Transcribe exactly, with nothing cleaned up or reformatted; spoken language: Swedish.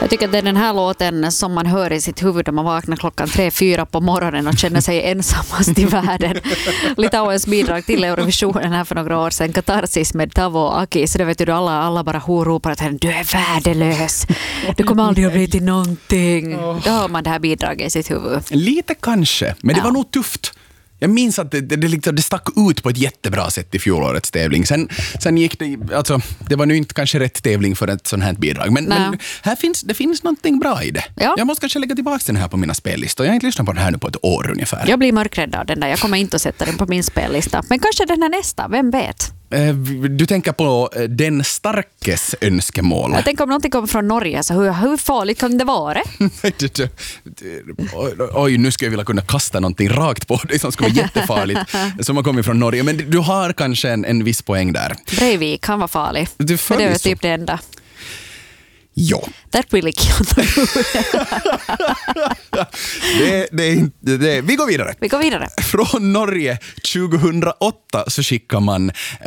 Jag tycker att det är den här låten som man hör i sitt huvud när man vaknar klockan tre, fyra på morgonen och känner sig ensammast i världen. Litauens bidrag till Eurovisionen här för några år sedan, Katarsis med Tavo och Aki. Så det vet du, alla, alla bara ropar att du är värdelös. Du kommer aldrig att bli till någonting. Då har man det här bidraget i sitt huvud. Lite kanske, men det Ja. var nog tufft. Jag minns att det, det, det, liksom, det stack ut på ett jättebra sätt i fjolårets tävling. Sen, sen gick det, alltså, det var nu inte kanske rätt tävling för ett sånt här bidrag. Men, men här finns, det finns någonting bra i det. Ja. Jag måste kanske lägga tillbaka den här på mina spellistor. Jag har inte lyssnat på den här nu på ett år ungefär. Jag blir mörkrädd av den där. Jag kommer inte att sätta den på min spellista. Men kanske den här nästa, vem vet? Du tänker på den starkes önskemål. Jag tänker om någonting kommer från Norge, så hur, hur farligt kan det vara? Oj, nu ska jag vilja kunna kasta någonting rakt på dig som ska vara jättefarligt som har kommit från Norge. Men du har kanske en, en viss poäng där. Breivik, han var farlig. Du Men det är typ det enda. Ja. That really killed det, det, är inte- det, vi går vidare. Vi går vidare. Från Norge tjugohundraåtta så skickar man